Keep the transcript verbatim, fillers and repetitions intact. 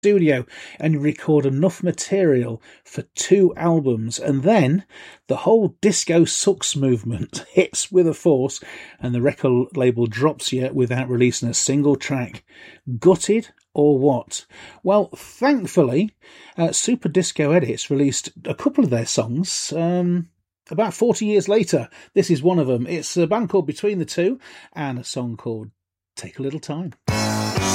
studio and record enough material for two albums, and then the whole disco sucks movement hits with a force and the record label drops you without releasing a single track. Gutted or what? Well, thankfully, uh, Super Disco Edits released a couple of their songs um, about forty years later. This is one of them. It's a band called Between the Two and a song called Take a Little Time.